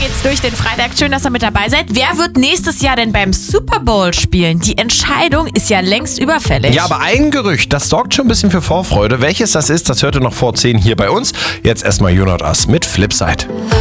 geht's durch den Freitag. Schön, dass ihr mit dabei seid. Wer wird nächstes Jahr denn beim Super Bowl spielen? Die Entscheidung ist ja längst überfällig. Ja, aber ein Gerücht, das sorgt schon ein bisschen für Vorfreude. Welches das ist, das hört ihr noch vor 10 hier bei uns. Jetzt erstmal You Not Us mit Flipside.